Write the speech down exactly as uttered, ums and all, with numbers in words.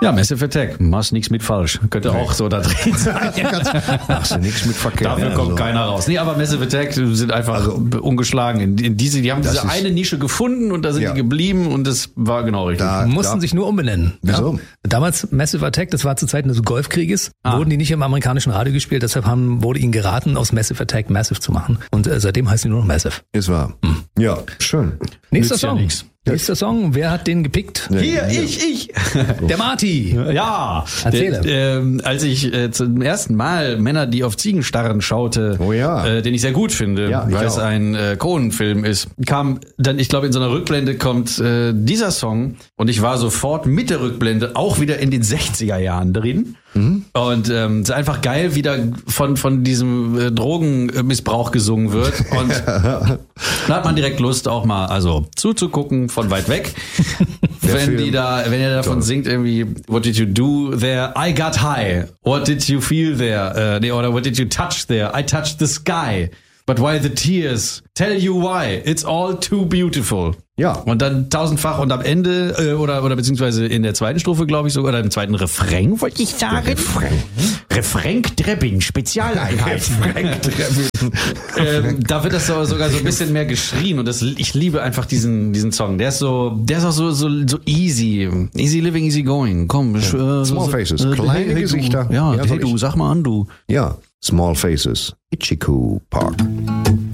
Ja, Massive Attack, machst nichts mit falsch. Könnte nee. auch so da drin sein. Machst du nichts mit Verkehr. Dafür kommt also keiner raus. Nee, aber Massive Attack sind einfach also, ungeschlagen. In, in diese, die haben diese ist, eine Nische gefunden und da sind ja. die geblieben und das war genau richtig. Da, mussten da. sich nur umbenennen. Wieso? Ja. Damals Massive Attack, das war zu Zeiten des Golfkrieges, ah. wurden die nicht im amerikanischen Radio gespielt, deshalb haben, wurde ihnen geraten, aus Massive Attack Massive zu machen. Und äh, seitdem heißt sie nur noch Massive. Ist wahr. Hm. Ja, schön. Nächster Song. Ja Nächster Song, wer hat den gepickt? Hier, ja. ich, ich. Der Marty. Ja. Erzähle. Der, äh, als ich äh, zum ersten Mal Männer, die auf Ziegen starren, schaute, oh ja. äh, den ich sehr gut finde, ja, weil es ein äh, Coen-Film ist, kam dann, ich glaube, in so einer Rückblende kommt äh, dieser Song und ich war sofort mit der Rückblende auch wieder in den sechziger Jahren drin. Mhm. Und ähm, es ist einfach geil, wie da von, von diesem äh, Drogenmissbrauch gesungen wird. Und da hat man direkt Lust, auch mal also zuzugucken von weit weg. wenn die da, wenn er davon Toll. singt, irgendwie, what did you do there? I got high. What did you feel there? Uh, nee, oder what did you touch there? I touched the sky. But why the tears? Tell you why. It's all too beautiful. Ja. Und dann tausendfach und am Ende, äh, oder, oder beziehungsweise in der zweiten Strophe, glaube ich sogar, oder im zweiten Refrain, wollte ich sagen. Refrain. Refrain Drebbing, Spezialeinheit. Refrain Drebbing. ähm, da wird das so, sogar so ein bisschen mehr geschrien und das, ich liebe einfach diesen, diesen Song. Der ist so, der ist auch so, so, so easy. Easy living, easy going. Komm. Ja. Äh, Small Faces, äh, kleine hey, Gesichter. Du. Ja, ja hey, du, sag mal an, du. Ja, Small Faces, Ichiku Park.